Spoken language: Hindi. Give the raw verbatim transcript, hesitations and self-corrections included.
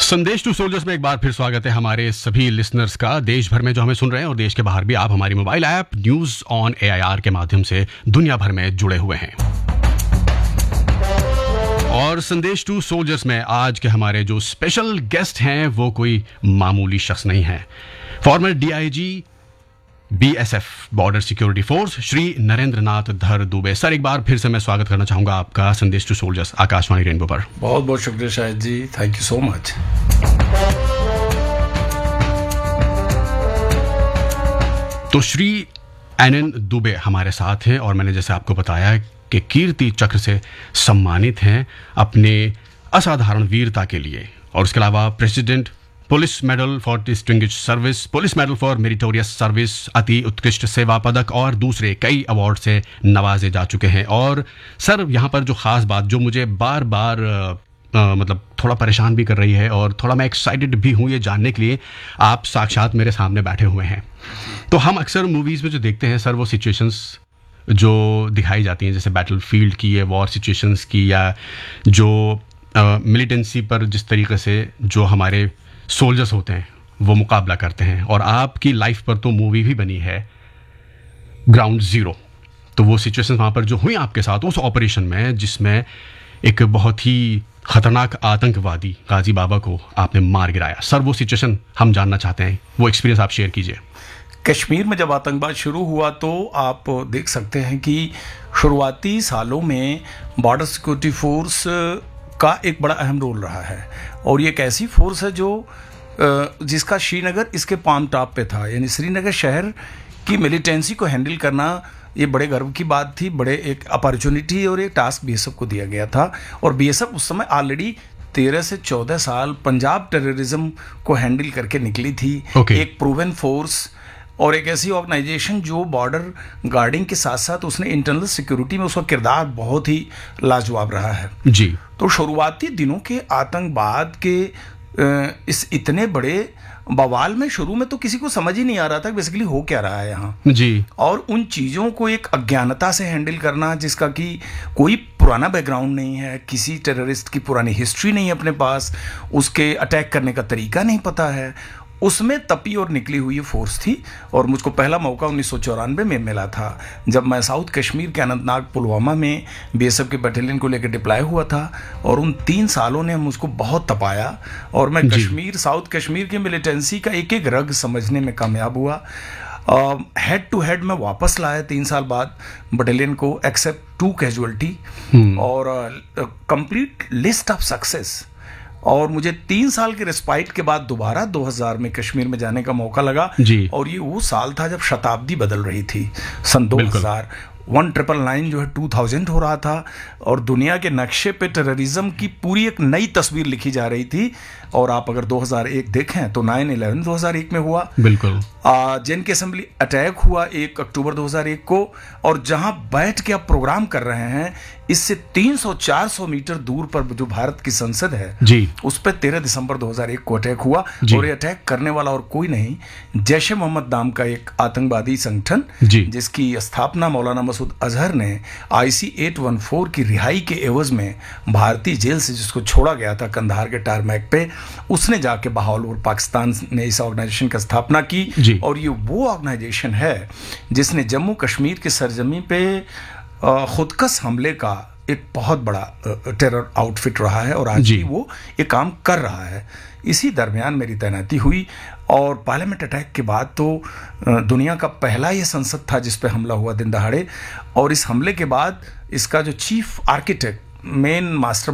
संदेश टू सोल्जर्स में एक बार फिर स्वागत है हमारे सभी लिसनर्स का। देश भर में जो हमें सुन रहे हैं और देश के बाहर भी, आप हमारी mobile app news on A I R के माध्यम से दुनिया भर में जुड़े हुए हैं। और संदेश टू सोल्जर्स में आज के हमारे जो स्पेशल गेस्ट हैं वो कोई मामूली शख्स नहीं है। Farmer D I G B S F border security force Shri Narendra नाथ धर दुबे। सर, एक बार फिर से मैं स्वागत करना चाहूंगा आपका संदेश टू सोल्जर्स आकाशवाणी रेनबो पर। बहुत बहुत शुक्रिया शाहिद जी, थैंक यू सो मच। तो श्री एन एन दुबे हमारे साथ हैं और मैंने जैसे आपको बताया कि कीर्ति चक्र से सम्मानित हैं अपने असाधारण वीरता के लिए, और उसके अलावा president police medal for distinguished service, police medal for meritorious service, अति उत्कृष्ट सेवा पदक और दूसरे कई अवार्ड से नवाजे जा चुके हैं। और सर, यहाँ पर जो खास बात जो मुझे बार बार आ, मतलब थोड़ा परेशान भी कर रही है और थोड़ा मैं एक्साइटेड भी हूँ ये जानने के लिए, आप साक्षात मेरे सामने बैठे हुए हैं। तो हम अक्सर मूवीज़ में जो देखते हैं सर, वो सिचुएशंस जो दिखाई जाती हैं जैसे बैटल फील्ड की या वॉर सिचुएशंस की, या जो मिलिटेंसी पर जिस तरीके से जो हमारे सोल्जर्स होते हैं वो मुकाबला करते हैं, और आपकी लाइफ पर तो मूवी भी बनी है ग्राउंड जीरो। तो वो सिचुएशन वहाँ पर जो हुई आपके साथ उस ऑपरेशन में, जिसमें एक बहुत ही खतरनाक आतंकवादी गाजी बाबा को आपने मार गिराया, सर वो सिचुएशन हम जानना चाहते हैं, वो एक्सपीरियंस आप शेयर कीजिए। कश्मीर में जब आतंकवाद शुरू हुआ तो आप देख सकते हैं कि शुरुआती सालों में बॉर्डर सिक्योरिटी फोर्स का एक बड़ा अहम रोल रहा है, और ये एक ऐसी फोर्स है जो जिसका श्रीनगर इसके पाम टॉप पे था। यानी श्रीनगर शहर की मिलिटेंसी को हैंडल करना ये बड़े गर्व की बात थी, बड़े एक अपॉर्चुनिटी और एक टास्क बी एस एफ को दिया गया था। और बी एस एफ उस समय ऑलरेडी तेरह से चौदह साल पंजाब टेररिज्म को हैंडल करके निकली थी। okay. एक प्रूवन फोर्स और एक ऐसी ऑर्गेनाइजेशन जो बॉर्डर गार्डिंग के साथ साथ उसने इंटरनल सिक्योरिटी में उसका किरदार बहुत ही लाजवाब रहा है जी। तो शुरुआती दिनों के आतंकवाद के इस इतने बड़े बवाल में शुरू में तो किसी को समझ ही नहीं आ रहा था बेसिकली हो क्या रहा है यहाँ जी, और उन चीज़ों को एक अज्ञानता से हैंडल करना जिसका कि कोई पुराना बैकग्राउंड नहीं है, किसी टेररिस्ट की पुरानी हिस्ट्री नहीं है अपने पास, उसके अटैक करने का तरीका नहीं पता है, उसमें तपी और निकली हुई फोर्स थी। और मुझको पहला मौका उन्नीस सौ चौरानवे में मिला था जब मैं साउथ कश्मीर के अनंतनाग पुलवामा में बी एस एफ के बटालियन को लेकर डिप्लॉय हुआ था, और उन तीन सालों ने मुझको बहुत तपाया और मैं कश्मीर साउथ कश्मीर की मिलिटेंसी का एक एक रग समझने में कामयाब हुआ। हेड टू हेड में वापस लाया तीन साल बाद बटालियन को, एक्सेप्ट टू कैजुअलिटी, और कंप्लीट लिस्ट ऑफ सक्सेस। और मुझे तीन साल के रिस्पाइट के बाद दोबारा दो हज़ार में कश्मीर में जाने का मौका लगा जी। और ये वो साल था जब शताब्दी बदल रही थी, सन दो हज़ार, वन ट्रिपल नाइन जो है टू थाउजेंड हो रहा था, और दुनिया के नक्शे पे टेररिज्म की पूरी एक नई तस्वीर लिखी जा रही थी। और आप अगर दो हज़ार एक देखें तो नाइन इलेवन दो हज़ार एक में हुआ, बिल्कुल जेन के असेंबली अटैक हुआ एक अक्टूबर दो हज़ार एक को, और जहां बैठ के आप प्रोग्राम कर रहे हैं इससे तीन सौ चार सौ मीटर दूर पर जो भारत की संसद है जी, उस पर तेरह दिसंबर दो हज़ार एक को अटैक हुआ। और ये अटैक करने वाला और कोई नहीं, जैश ए मोहम्मद नाम का एक आतंकवादी संगठन जिसकी स्थापना मौलाना मसूद अजहर ने आई सी आठ सौ चौदह की रिहाई के एवज में भारतीय जेल से जिसको छोड़ा गया था कंधार के टारमैक पे, उसने जाके बहावलपुर पाकिस्तान ने इस ऑर्गेनाइजेशन की स्थापना की। और ये वो ऑर्गेनाइजेशन है जिसने जम्मू कश्मीर की सरजमी पे खुदकश हमले का एक बहुत बड़ा टेरर आउटफिट रहा है, और आज भी वो ये काम कर रहा है। इसी दरमियान मेरी तैनाती हुई, और पार्लियामेंट अटैक के बाद तो दुनिया का पहला ये संसद था जिस पे हमला हुआ दिन दहाड़े, और इस हमले के बाद इसका जो चीफ आर्किटेक्ट मेन मास्टर